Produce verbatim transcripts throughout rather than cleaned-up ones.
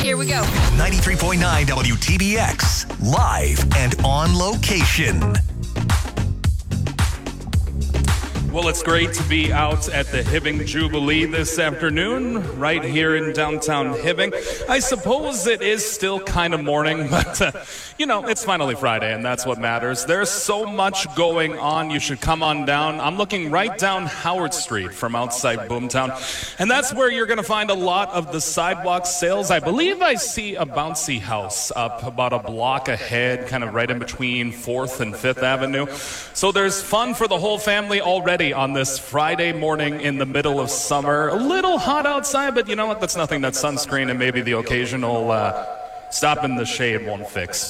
Here we go. ninety-three point nine W T B X, live and on location. Well, it's great to be out at the Hibbing Jubilee this afternoon, right here in downtown Hibbing. I suppose it is still kind of morning, but, uh, you know, it's finally Friday, and that's what matters. There's so much going on. You should come on down. I'm looking right down Howard Street from outside Boomtown, and that's where you're going to find a lot of the sidewalk sales. I believe I see a bouncy house up about a block ahead, kind of right in between fourth and fifth Avenue. So there's fun for the whole family already on this Friday morning in the middle of summer. A little hot outside, but you know what? That's nothing that sunscreen and maybe the occasional uh, stop in the shade won't fix.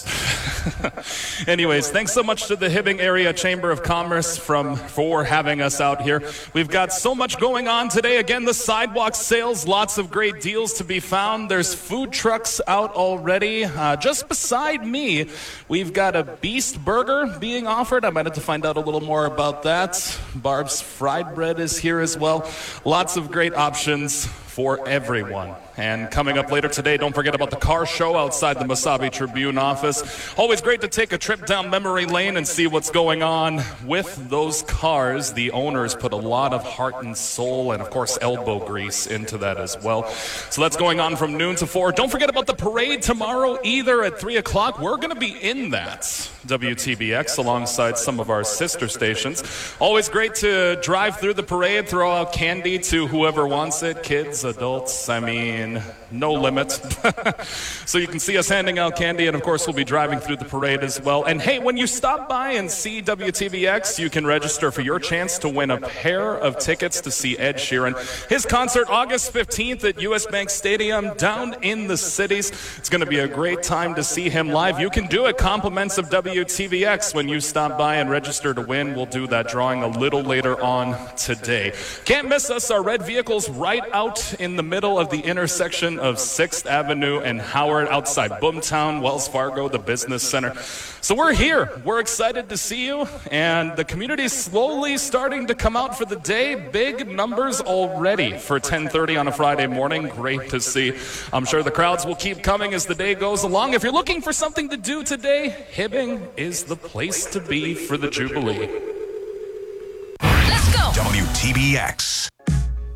Anyways, thanks so much to the Hibbing Area Chamber of Commerce from, for having us out here. We've got so much going on today. Again, the sidewalk sales, lots of great deals to be found. There's food trucks out already. Uh, just beside me, we've got a Beast Burger being offered. I might have to find out a little more about that. Barb's Fried Bread is here as well. Lots of great options for everyone. And coming up later today, don't forget about the car show outside the Mesabi Tribune office. Always great to take a trip down memory lane and see what's going on with those cars. The owners put a lot of heart and soul and, of course, elbow grease into that as well. So that's going on from noon to four. Don't forget about the parade tomorrow either at three o'clock. We're going to be in that, W T B X, alongside some of our sister stations. Always great to drive through the parade, throw out candy to whoever wants it, kids, adults, I mean, no limit. So you can see us handing out candy, and of course we'll be driving through the parade as well. And hey, when you stop by and see W T B X, you can register for your chance to win a pair of tickets to see Ed Sheeran. His concert August fifteenth at U S Bank Stadium down in the cities. It's going to be a great time to see him live. You can do it. Compliments of W T B X when you stop by and register to win. We'll do that drawing a little later on today. Can't miss us. Our red vehicles right out in the middle of the intersection of sixth Avenue and Howard, outside Boomtown, Wells Fargo, the business center. So we're here. We're excited to see you, and the community is slowly starting to come out for the day. Big numbers already for ten thirty on a Friday morning. Great to see. I'm sure the crowds will keep coming as the day goes along. If you're looking for something to do today, Hibbing is the place to be for the Jubilee. Let's go. W T B X.